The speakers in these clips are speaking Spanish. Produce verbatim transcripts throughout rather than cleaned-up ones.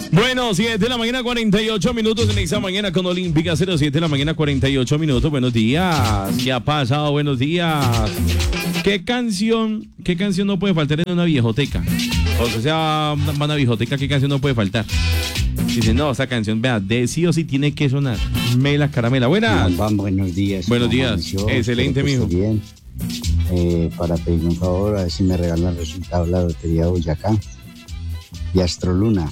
Bueno, siete de la mañana, cuarenta y ocho minutos en esta mañana con Olímpica. Cero siete de la mañana, cuarenta y ocho minutos. Buenos días. ¿Qué ha pasado? Buenos días. ¿Qué canción, qué canción no puede faltar en una viejoteca? O sea, una, una viejoteca, ¿qué canción no puede faltar? Dice, no, esa canción, vea, de sí o sí tiene que sonar. Mela Caramela. Buenas. Van, buenos días. Buenos días. Excelente, mijo. Bien. Eh, para pedir un favor, a ver si me regalan el resultado de la lotería de Boyacá y Astroluna.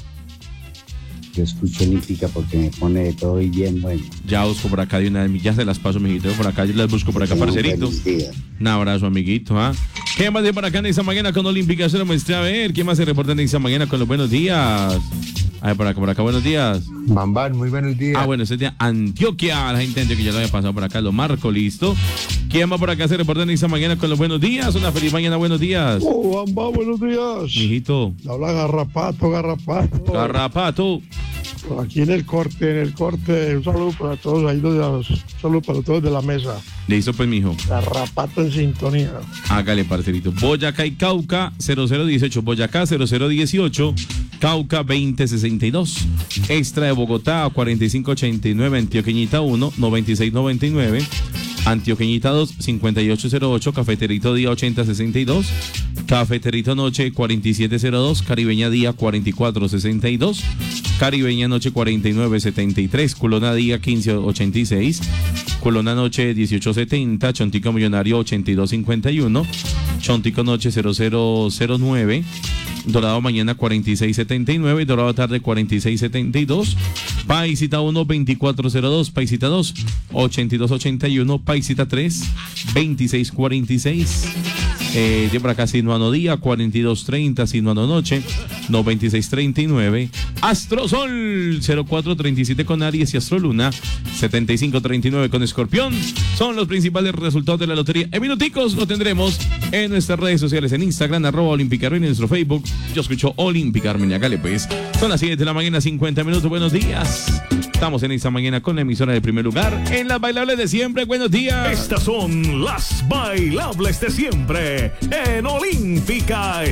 Yo escucho Olímpica porque me pone de todo y bien bueno. Ya busco por acá de una vez, ya se las paso, amiguito. Por acá yo las busco por acá, parcerito. Un abrazo, amiguito. ¿Ah? ¿Qué más de por acá en esta mañana con Olímpica? Se lo muestre a ver. ¿Quién más se reporta en esta mañana con los buenos días? A ver, por acá, por acá, buenos días. Bambán, muy buenos días. Ah, bueno, este es de Antioquia. La gente de Antioquia ya lo había pasado por acá. Lo marco, listo. ¿Quién más por acá se reporta en esta mañana con los buenos días? Una feliz mañana, buenos días. Oh, Bambán, buenos días. Mijito. Habla Garrapato, Garrapato. Garrapato. Aquí en el corte, en el corte, un saludo para todos ahí, un saludo para todos de la mesa. Listo, pues, mijo. Garrapato en sintonía. Hágale, parcerito. Boyacá y Cauca, cero cero dieciocho. Boyacá, cero cero dieciocho. Cauca, veinte sesenta y dos. Extra de Bogotá, cuarenta y cinco ochenta y nueve. Antioqueñita uno, noventa y seis noventa y nueve. Antioqueñita dos, cincuenta y ocho cero ocho. Cafeterito Día, ochenta sesenta y dos. Cafeterito Noche, cuarenta y siete cero dos. Caribeña Día, cuarenta y cuatro sesenta y dos. Caribeña Noche, cuarenta y nueve setenta y tres. Culona Día, quince ochenta y seis. Culona Noche, dieciocho setenta. Chontico Millonario, ochenta y dos cincuenta y uno. Chontico Noche, cero cero cero nueve. Dorado Mañana, cuarenta y seis setenta y nueve. Dorado Tarde, cuarenta y seis setenta y dos. Paisita uno, veinticuatro cero dos. Paisita dos, ochenta y dos ochenta y uno. Paisita tres, veintiséis cuarenta y seis. Eh, de por acá Sinuano Día, cuarenta y dos treinta. Sinuano Noche, noventa y seis treinta y nueve. Astrosol, cero cuatro treinta y siete con Aries y Astroluna, setenta y cinco treinta y nueve con Escorpión. Son los principales resultados de la lotería. En minuticos lo tendremos en nuestras redes sociales, en Instagram, arroba Olímpica Armenia, en nuestro Facebook. Yo escucho Olímpica Armenia. Hágale pues. Son las siete de la mañana, cincuenta minutos. Buenos días. Estamos en esta mañana con la emisora de primer lugar en las bailables de siempre. Buenos días. Estas son las bailables de siempre en Olímpica.